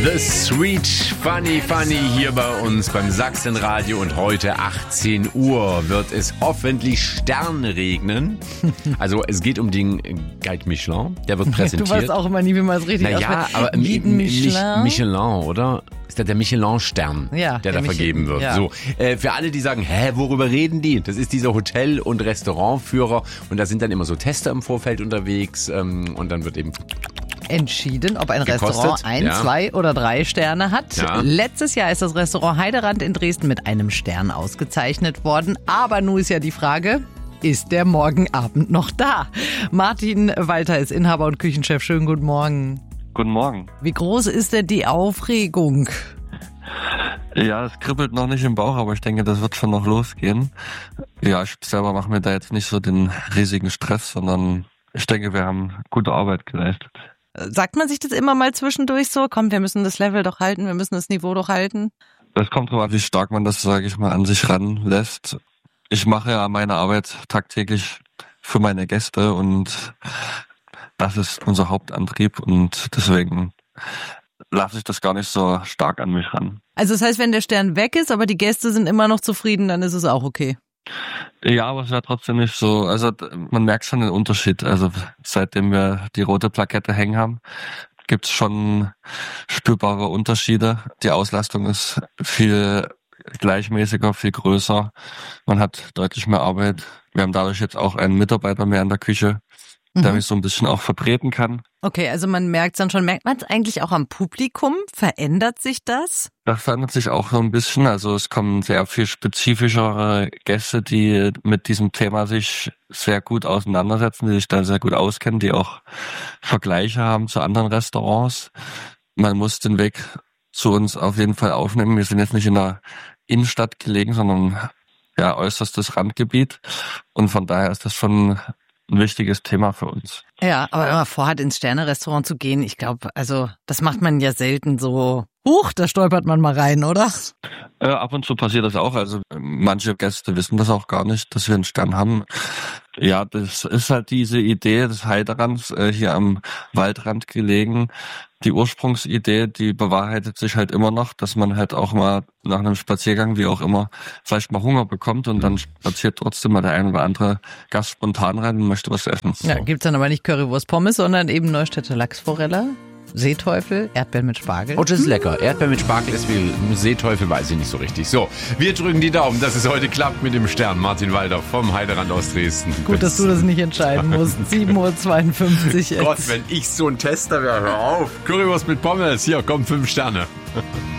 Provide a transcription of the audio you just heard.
The Sweet Funny hier bei uns beim Sachsenradio und heute 18 Uhr wird es hoffentlich Sterne regnen. Also es geht um den Guide Michelin, der wird präsentiert. Du weißt auch immer nie, wie man es richtig ausspricht. Naja, aber Michelin, oder? Ist das der Michelin-Stern, der da vergeben wird. Ja. So, für alle, die sagen, worüber reden die? Das ist dieser Hotel- und Restaurantführer und da sind dann immer so Tester im Vorfeld unterwegs und dann wird eben entschieden, ob ein gekostet, Restaurant 1, 2 oder 3 Sterne hat. Ja. Letztes Jahr ist das Restaurant Heiderand in Dresden mit einem Stern ausgezeichnet worden. Aber nun ist ja die Frage, ist der morgen Abend noch da? Martin Walter ist Inhaber und Küchenchef. Schönen guten Morgen. Guten Morgen. Wie groß ist denn die Aufregung? Ja, es kribbelt noch nicht im Bauch, aber ich denke, das wird schon noch losgehen. Ja, ich selber mache mir da jetzt nicht so den riesigen Stress, sondern ich denke, wir haben gute Arbeit geleistet. Sagt man sich das immer mal zwischendurch so? Komm, wir müssen das Level doch halten, wir müssen das Niveau doch halten? Das kommt drauf an, wie stark man das, sage ich mal, an sich ranlässt. Ich mache ja meine Arbeit tagtäglich für meine Gäste und das ist unser Hauptantrieb und deswegen lasse ich das gar nicht so stark an mich ran. Also das heißt, wenn der Stern weg ist, aber die Gäste sind immer noch zufrieden, dann ist es auch okay? Ja, aber es wäre trotzdem nicht so, also man merkt schon den Unterschied. Also seitdem wir die rote Plakette hängen haben, gibt's schon spürbare Unterschiede. Die Auslastung ist viel gleichmäßiger, viel größer. Man hat deutlich mehr Arbeit. Wir haben dadurch jetzt auch einen Mitarbeiter mehr in der Küche, der mich so ein bisschen auch vertreten kann. Okay, also man merkt es dann schon. Merkt man es eigentlich auch am Publikum? Verändert sich das? Das verändert sich auch so ein bisschen. Also es kommen sehr viel spezifischere Gäste, die mit diesem Thema sich sehr gut auseinandersetzen, die sich da sehr gut auskennen, die auch Vergleiche haben zu anderen Restaurants. Man muss den Weg zu uns auf jeden Fall aufnehmen. Wir sind jetzt nicht in der Innenstadt gelegen, sondern ja äußerstes Randgebiet. Und von daher ist das schon ein wichtiges Thema für uns. Ja, aber wenn man vorhat, ins Sterne-Restaurant zu gehen, ich glaube, also das macht man ja selten so, da stolpert man mal rein, oder? Ab und zu passiert das auch. Also manche Gäste wissen das auch gar nicht, dass wir einen Stern haben. Ja, das ist halt diese Idee des Heiderands, hier am Waldrand gelegen. Die Ursprungsidee, die bewahrheitet sich halt immer noch, dass man halt auch mal nach einem Spaziergang, wie auch immer, vielleicht mal Hunger bekommt und dann spaziert trotzdem mal der ein oder andere Gast spontan rein und möchte was essen. Ja, gibt's dann aber nicht Currywurst Pommes, sondern eben Neustädter Lachsforelle, Seeteufel, Erdbeeren mit Spargel. Oh, das ist lecker. Erdbeeren mit Spargel ist wie Seeteufel, weiß ich nicht so richtig. So, wir drücken die Daumen, dass es heute klappt mit dem Stern. Martin Walter vom Heiderand aus Dresden. Gut, dass du das nicht entscheiden musst. 7:52 Uhr. Gott, wenn ich so ein Tester wäre, hör auf. Currywurst mit Pommes, hier, komm, 5 Sterne.